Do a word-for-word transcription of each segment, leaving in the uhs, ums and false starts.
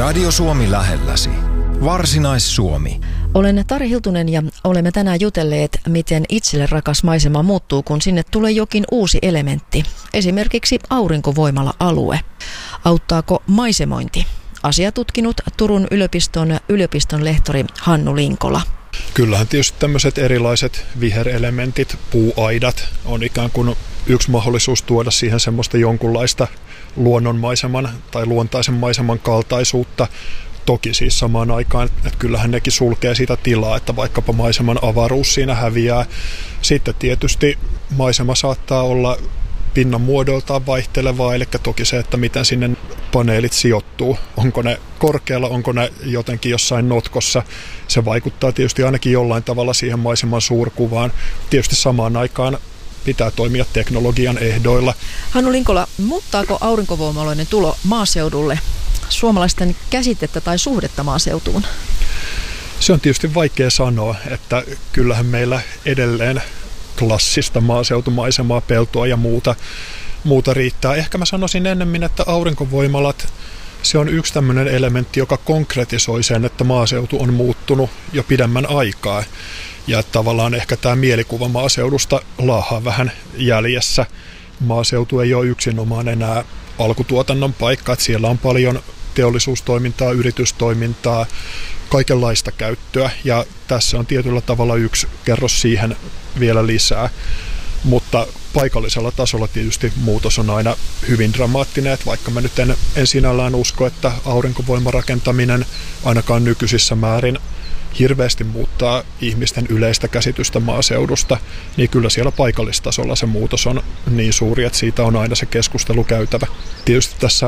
Radio Suomi lähelläsi. Varsinais-Suomi. Olen Tari Hiltunen ja olemme tänään jutelleet, miten itselle rakas maisema muuttuu, kun sinne tulee jokin uusi elementti. Esimerkiksi aurinkovoimala-alue. Auttaako maisemointi? Asia tutkinut Turun yliopiston yliopiston lehtori Hannu Linkola. Kyllähän tietysti tämmöiset erilaiset viherelementit, puuaidat on ikään kuin yksi mahdollisuus tuoda siihen semmoista jonkunlaista luonnonmaiseman tai luontaisen maiseman kaltaisuutta. Toki siis samaan aikaan, että kyllähän nekin sulkee sitä tilaa, että vaikkapa maiseman avaruus siinä häviää. Sitten tietysti maisema saattaa olla pinnan muodoltaan vaihtelevaa, eli toki se, että miten sinne paneelit sijoittuu. Onko ne korkealla, onko ne jotenkin jossain notkossa. Se vaikuttaa tietysti ainakin jollain tavalla siihen maiseman suurkuvaan. Tietysti samaan aikaan pitää toimia teknologian ehdoilla. Hannu Linkola, muuttaako aurinkovoimaloiden tulo maaseudulle suomalaisten käsitettä tai suhdetta maaseutuun? Se on tietysti vaikea sanoa, että kyllähän meillä edelleen klassista maaseutumaisemaa, peltoa ja muuta, muuta riittää. Ehkä mä sanoisin ennemmin, että aurinkovoimalat, se on yksi tämmöinen elementti, joka konkretisoi sen, että maaseutu on muuttunut jo pidemmän aikaa. Ja tavallaan ehkä tämä mielikuva maaseudusta laahaa vähän jäljessä. Maaseutu ei ole yksinomaan enää alkutuotannon paikka, että siellä on paljon teollisuustoimintaa, yritystoimintaa, kaikenlaista käyttöä. Ja tässä on tietyllä tavalla yksi kerros siihen vielä lisää. Mutta paikallisella tasolla tietysti muutos on aina hyvin dramaattinen, että vaikka mä nyt en, en sinällään usko, että aurinkovoimarakentaminen ainakaan nykyisissä määrin hirveästi muuttaa ihmisten yleistä käsitystä maaseudusta, niin kyllä siellä paikallistasolla se muutos on niin suuri, että siitä on aina se keskustelu käytävä. Tietysti tässä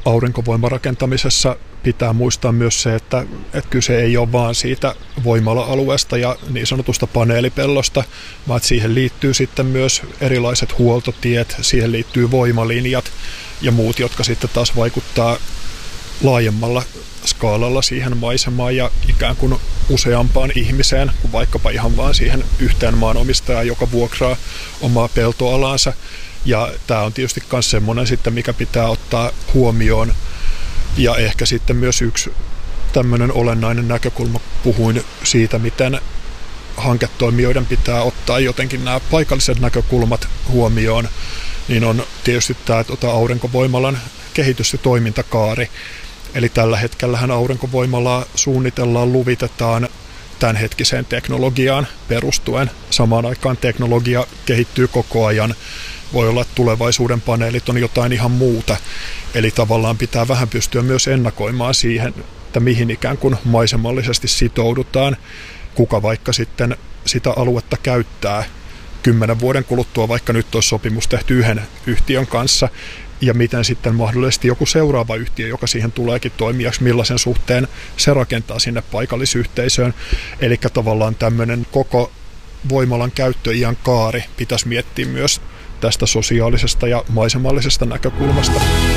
aurinkovoimarakentamisessa pitää muistaa myös se, että, että kyse ei ole vaan siitä voimala-alueesta ja niin sanotusta paneelipellosta, vaan että siihen liittyy sitten myös erilaiset huoltotiet, siihen liittyy voimalinjat ja muut, jotka sitten taas vaikuttaa laajemmalla skaalalla siihen maisemaan ja ikään kuin useampaan ihmiseen, kuin vaikkapa ihan vaan siihen yhteen maanomistajaan, joka vuokraa omaa peltoalansa. Ja tämä on tietysti myös semmoinen sitten, mikä pitää ottaa huomioon. Ja ehkä sitten myös yksi tämmöinen olennainen näkökulma, puhuin siitä, miten hanketoimijoiden pitää ottaa jotenkin nämä paikalliset näkökulmat huomioon, niin on tietysti tämä tuota aurinkovoimalan kehitys- ja toimintakaari. Eli tällä hetkellähän aurinkovoimalaa suunnitellaan, luvitetaan tämänhetkiseen teknologiaan perustuen. Samaan aikaan teknologia kehittyy koko ajan. Voi olla, että tulevaisuuden paneelit on jotain ihan muuta. Eli tavallaan pitää vähän pystyä myös ennakoimaan siihen, että mihin ikään kuin maisemallisesti sitoudutaan, kuka vaikka sitten sitä aluetta käyttää kymmenen vuoden kuluttua, vaikka nyt olisi sopimus tehty yhden yhtiön kanssa, ja miten sitten mahdollisesti joku seuraava yhtiö, joka siihen tuleekin toimijaksi, millaisen suhteen se rakentaa sinne paikallisyhteisöön. Eli tavallaan tämmöinen koko voimalan käyttöiän kaari pitäisi miettiä myös tästä sosiaalisesta ja maisemallisesta näkökulmasta.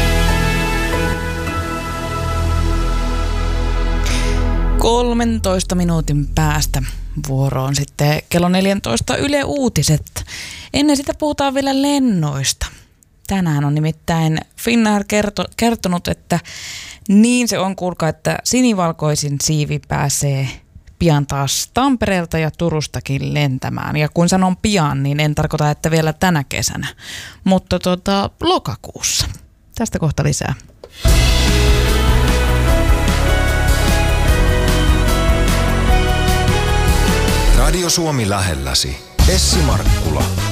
kolmentoista minuutin päästä vuoroon sitten kello neljätoista Yle Uutiset. Ennen sitä puhutaan vielä lennoista. Tänään on nimittäin Finnair kerto, kertonut, että niin se on, kuulkaa, että sinivalkoisin siivi pääsee pian taas Tampereelta ja Turustakin lentämään. Ja kun sanon pian, niin en tarkoita, että vielä tänä kesänä, mutta tota, lokakuussa. Tästä kohta lisää. Radio Suomi lähelläsi. Essi Markkula.